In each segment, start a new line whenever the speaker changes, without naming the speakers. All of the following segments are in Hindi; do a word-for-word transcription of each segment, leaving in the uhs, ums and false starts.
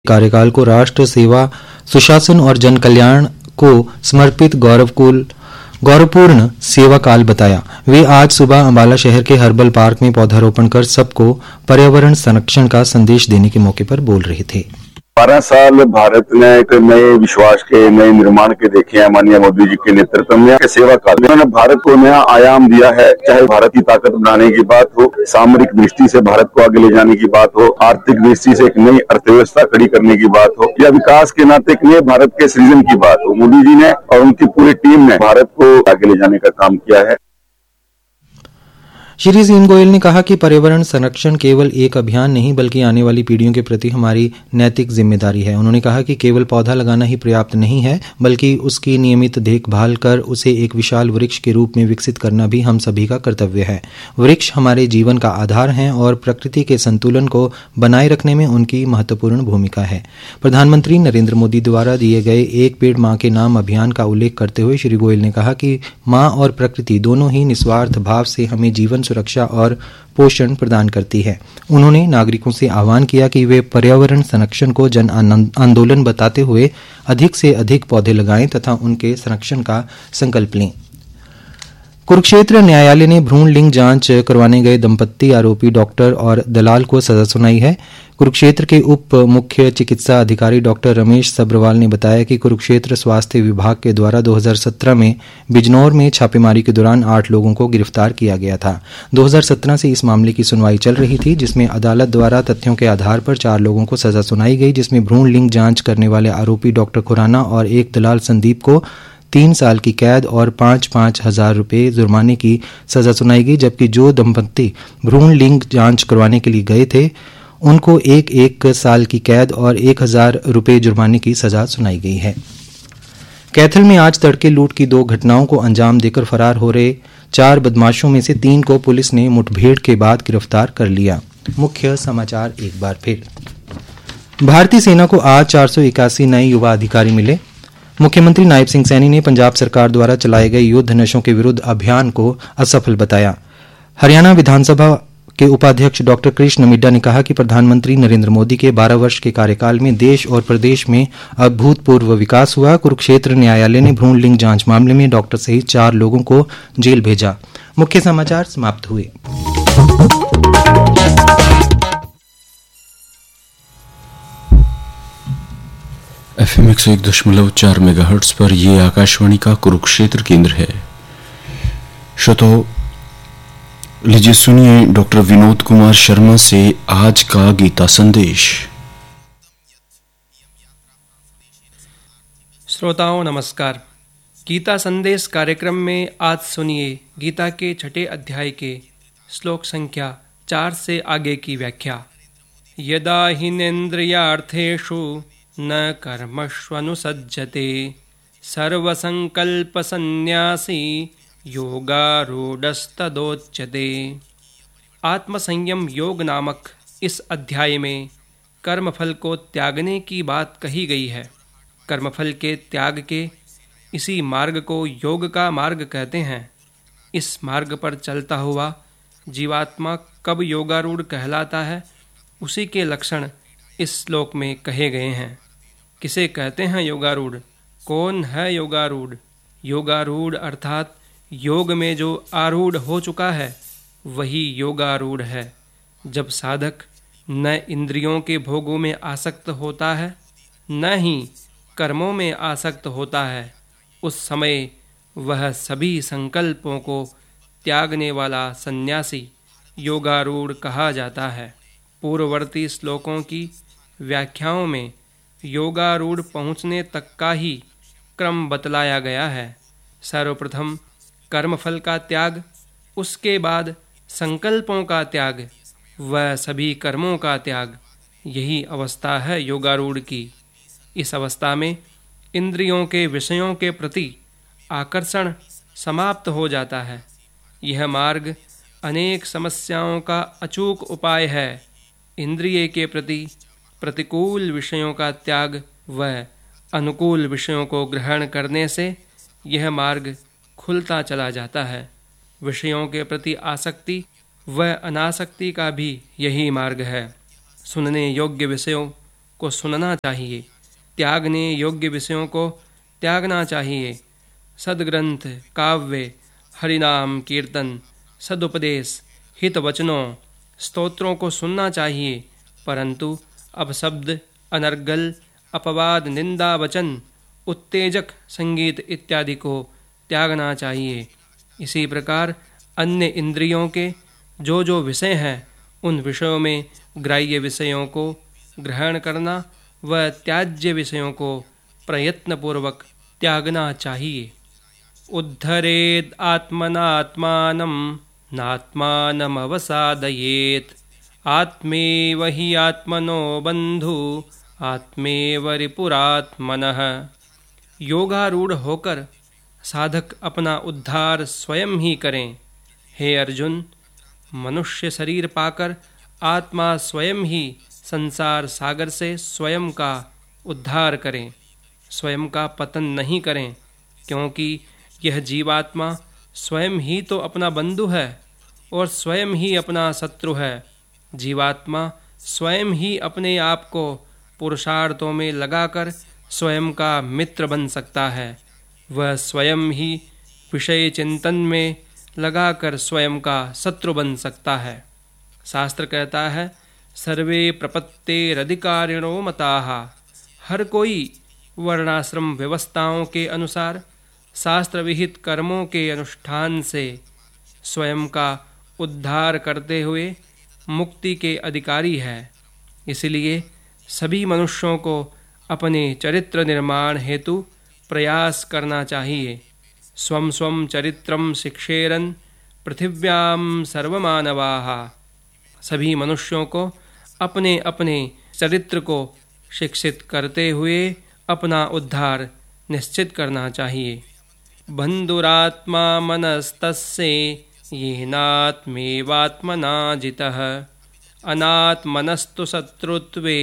कार्यकाल को राष्ट्र सेवा, सुशासन और जन कल्याण को समर्पित गौरवकुल गौरवपूर्ण सेवा काल बताया। वे आज सुबह अंबाला शहर के हर्बल पार्क में पौधारोपण कर सबको पर्यावरण संरक्षण का संदेश देने के मौके पर बोल रहे थे।
बारह साल भारत ने एक नए विश्वास के नए निर्माण के देखे हैं माननीय मोदी जी के नेतृत्व में के सेवा काल में उन्होंने भारत को नया आयाम दिया है। चाहे भारत की ताकत बढ़ाने की बात हो, सामरिक दृष्टि से भारत को आगे ले जाने की बात हो, आर्थिक दृष्टि से एक नई अर्थव्यवस्था खड़ी करने की बात हो, या विकास के नाते एक नए भारत के सृजन की बात हो, मोदी जी ने और उनकी पूरी टीम ने भारत को आगे ले जाने का काम किया है।
श्री सिंह गोयल ने कहा कि पर्यावरण संरक्षण केवल एक अभियान नहीं बल्कि आने वाली पीढ़ियों के प्रति हमारी नैतिक जिम्मेदारी है। उन्होंने कहा कि केवल पौधा लगाना ही पर्याप्त नहीं है बल्कि उसकी नियमित देखभाल कर उसे एक विशाल वृक्ष के रूप में विकसित करना भी हम सभी का कर्तव्य है। वृक्ष हमारे जीवन का आधार हैं और प्रकृति के संतुलन को बनाए रखने में उनकी महत्वपूर्ण भूमिका है। प्रधानमंत्री नरेंद्र मोदी द्वारा दिए गए एक पेड़ मां के नाम अभियान का उल्लेख करते हुए श्री गोयल ने कहा कि मां और प्रकृति दोनों ही निस्वार्थ भाव से हमें जीवन सुरक्षा और पोषण प्रदान करती है। उन्होंने नागरिकों से आह्वान किया कि वे पर्यावरण संरक्षण को जन आंदोलन बताते हुए अधिक से अधिक पौधे लगाएं तथा उनके संरक्षण का संकल्प लें। कुरुक्षेत्र न्यायालय ने भ्रूण लिंग जांच करवाने गए दंपत्ति, आरोपी डॉक्टर और दलाल को सजा सुनाई है। कुरुक्षेत्र के उप मुख्य चिकित्सा अधिकारी डॉक्टर रमेश सब्रवाल ने बताया कि कुरुक्षेत्र स्वास्थ्य विभाग के द्वारा दो हज़ार सत्रह में बिजनौर में छापेमारी के दौरान आठ लोगों को गिरफ्तार किया गया था। दो हज़ार सत्रह से इस मामले की सुनवाई चल रही थी, जिसमें अदालत द्वारा तथ्यों के आधार पर चार लोगों को सजा सुनाई गई, जिसमें भ्रूण लिंग जांच करने वाले आरोपी डॉक्टर खुराना और एक दलाल संदीप को तीन साल की कैद और पाँच पाँच हजार रुपये जुर्माने की सजा सुनाई गई, जबकि जो दंपत्ति भ्रूण लिंग जांच करवाने के लिए गए थे उनको एक एक साल की कैद और एक हजार रुपये जुर्माने की सजा सुनाई गई है। कैथल में आज तड़के लूट की दो घटनाओं को अंजाम देकर फरार हो रहे चार बदमाशों में से तीन को पुलिस ने मुठभेड़ के बाद गिरफ्तार कर लिया। मुख्य समाचार एक बार फिर। भारतीय सेना को आज चार सौ इक्यासी नए युवा अधिकारी मिले। मुख्यमंत्री नायब सिंह सैनी ने पंजाब सरकार द्वारा चलाए गए युद्ध नशों के विरुद्ध अभियान को असफल बताया। हरियाणा विधानसभा के उपाध्यक्ष डॉक्टर कृष्ण मिड्डा ने कहा कि प्रधानमंत्री नरेंद्र मोदी के बारह वर्ष के कार्यकाल में देश और प्रदेश में अभूतपूर्व विकास हुआ। कुरुक्षेत्र न्यायालय ने भ्रूण लिंग जांच मामले में डॉक्टर सहित चार लोगों को जेल भेजा। मुख्य समाचार समाप्त हुए।
एफ एम एक सौ एक दशमलव चार मेगा हर्ट्ज पर यह आकाशवाणी का कुरुक्षेत्र केंद्र है। श्रोताओं, लीजिए सुनिए डॉक्टर विनोद कुमार शर्मा से आज का गीता संदेश।
श्रोताओं नमस्कार। गीता संदेश कार्यक्रम में आज सुनिए गीता के छठे अध्याय के श्लोक संख्या चार से आगे की व्याख्या। यदा हिनेन्द्रियार्थेषु न कर्मष्वनुसज्जते सर्वसंकल्पसन्न्यासी योगारूढ़स्तदोच्यते। आत्मसंयम योग नामक इस अध्याय में कर्मफल को त्यागने की बात कही गई है। कर्मफल के त्याग के इसी मार्ग को योग का मार्ग कहते हैं। इस मार्ग पर चलता हुआ जीवात्मा कब योगारूढ़ कहलाता है, उसी के लक्षण इस श्लोक में कहे गए हैं। किसे कहते हैं योगारूढ़? कौन है योगारूढ़? योगारूढ़ अर्थात योग में जो आरूढ़ हो चुका है वही योगारूढ़ है। जब साधक न इंद्रियों के भोगों में आसक्त होता है न ही कर्मों में आसक्त होता है, उस समय वह सभी संकल्पों को त्यागने वाला सन्यासी योगारूढ़ कहा जाता है। पूर्ववर्ती श्लोकों की व्याख्याओं में योगारूढ़ पहुँचने तक का ही क्रम बतलाया गया है। सर्वप्रथम कर्मफल का त्याग, उसके बाद संकल्पों का त्याग, वह सभी कर्मों का त्याग, यही अवस्था है योगारूढ़ की। इस अवस्था में इंद्रियों के विषयों के प्रति आकर्षण समाप्त हो जाता है। यह मार्ग अनेक समस्याओं का अचूक उपाय है। इंद्रिय के प्रति प्रतिकूल विषयों का त्याग व अनुकूल विषयों को ग्रहण करने से यह मार्ग खुलता चला जाता है। विषयों के प्रति आसक्ति व अनासक्ति का भी यही मार्ग है। सुनने योग्य विषयों को सुनना चाहिए, त्यागने योग्य विषयों को त्यागना चाहिए। सद्ग्रंथ, काव्य, हरिनाम कीर्तन, सदुपदेश, हित वचनों, स्तोत्रों को सुनना चाहिए, परंतु अपशब्द, अनर्गल, अपवाद, निंदा वचन, उत्तेजक संगीत इत्यादि को त्यागना चाहिए। इसी प्रकार अन्य इंद्रियों के जो जो विषय हैं उन विषयों में ग्राह्य विषयों को ग्रहण करना व त्याज्य विषयों को प्रयत्नपूर्वक त्यागना चाहिए। उद्धरेद आत्मनात्मानं नात्मानम् अवसादयेत्, आत्मेव हि आत्मनो बंधु आत्मेव रिपुरात्मनः। योगारूढ़ होकर साधक अपना उद्धार स्वयं ही करें। हे अर्जुन, मनुष्य शरीर पाकर आत्मा स्वयं ही संसार सागर से स्वयं का उद्धार करें, स्वयं का पतन नहीं करें, क्योंकि यह जीवात्मा स्वयं ही तो अपना बंधु है और स्वयं ही अपना शत्रु है। जीवात्मा स्वयं ही अपने आप को पुरुषार्थों में लगाकर स्वयं का मित्र बन सकता है। वह स्वयं ही विषय चिंतन में लगाकर स्वयं का शत्रु बन सकता है। शास्त्र कहता है, सर्वे प्रपत्तेरधिकारिणो मताः। हर कोई वर्णाश्रम व्यवस्थाओं के अनुसार शास्त्र विहित कर्मों के अनुष्ठान से स्वयं का उद्धार करते हुए मुक्ति के अधिकारी है। इसलिए सभी मनुष्यों को अपने चरित्र निर्माण हेतु प्रयास करना चाहिए। स्वं स्वं चरित्रं शिक्षेरन् पृथिव्यां सर्वमानवाः। सभी मनुष्यों को अपने अपने चरित्र को शिक्षित करते हुए अपना उद्धार निश्चित करना चाहिए। बंधुरात्मा मनस्तस्य येनात्मेवात्मना जितः, अनात्मनस्तु शत्रुत्वे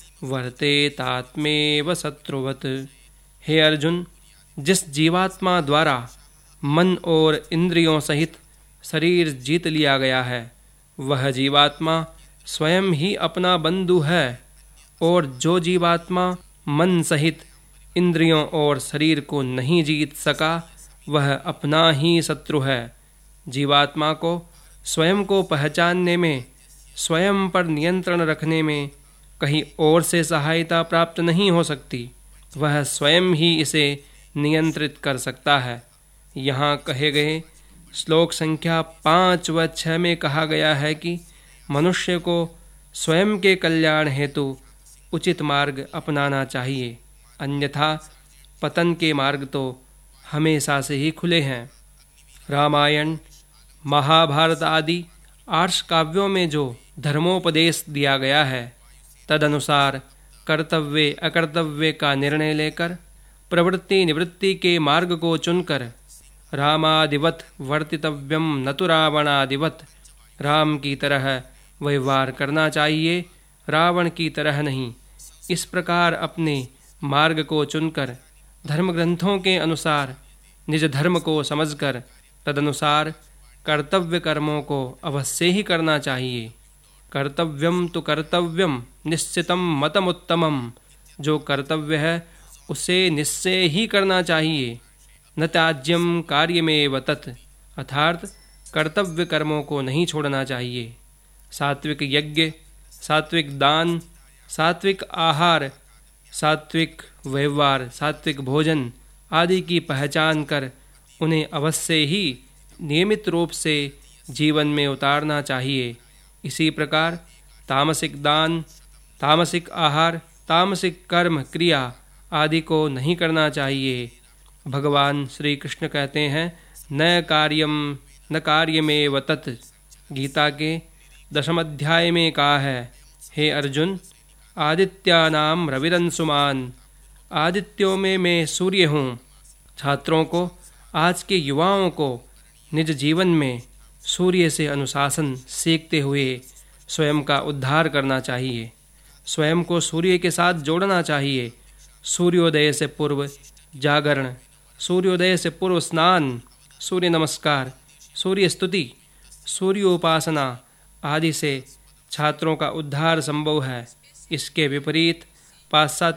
वर्तेतात्मेव शत्रुवत्। हे अर्जुन, जिस जीवात्मा द्वारा मन और इंद्रियों सहित शरीर जीत लिया गया है, वह जीवात्मा स्वयं ही अपना बंधु है, और जो जीवात्मा मन सहित इंद्रियों और शरीर को नहीं जीत सका, वह अपना ही शत्रु है। जीवात्मा को स्वयं को पहचानने में, स्वयं पर नियंत्रण रखने में कहीं और से सहायता प्राप्त नहीं हो सकती। वह स्वयं ही इसे नियंत्रित कर सकता है। यहाँ कहे गए श्लोक संख्या पाँच व छः में कहा गया है कि मनुष्य को स्वयं के कल्याण हेतु उचित मार्ग अपनाना चाहिए, अन्यथा पतन के मार्ग तो हमेशा से ही खुले हैं। रामायण, महाभारत आदि आर्ष काव्यों में जो धर्मोपदेश दिया गया है, तदनुसार कर्तव्य अकर्तव्य का निर्णय लेकर प्रवृत्ति निवृत्ति के मार्ग को चुनकर रामादिवत वर्तितव्यम न तु रावणादिवत, राम की तरह व्यवहार करना चाहिए, रावण की तरह नहीं। इस प्रकार अपने मार्ग को चुनकर धर्म ग्रंथों के अनुसार निज धर्म को समझकर तदनुसार कर्तव्य कर्मों को अवश्य ही करना चाहिए। कर्तव्यम तो कर्तव्यम निश्चितम मतमुत्तमम। जो कर्तव्य है उसे निश्चय ही करना चाहिए। न त्याज्यम कार्यमेव तत्, अर्थात कर्तव्य कर्मों को नहीं छोड़ना चाहिए। सात्विक यज्ञ, सात्विक दान, सात्विक आहार, सात्विक व्यवहार, सात्विक भोजन आदि की पहचान कर उन्हें अवश्य ही नियमित रूप से जीवन में उतारना चाहिए। इसी प्रकार तामसिक दान, तामसिक आहार, तामसिक कर्म क्रिया आदि को नहीं करना चाहिए। भगवान श्री कृष्ण कहते हैं, न कार्यम न कार्यमेव तत्। गीता के दशम अध्याय में कहा है, हे अर्जुन, आदित्यानाम रविरंसुमान, आदित्यों में मैं सूर्य हूँ। छात्रों को, आज के युवाओं को निज जीवन में सूर्य से अनुशासन सीखते हुए स्वयं का उद्धार करना चाहिए। स्वयं को सूर्य के साथ जोड़ना चाहिए। सूर्योदय से पूर्व जागरण, सूर्योदय से पूर्व स्नान, सूर्य नमस्कार, सूर्य स्तुति, सूर्योपासना आदि से छात्रों का उद्धार संभव है। इसके विपरीत पाँच सात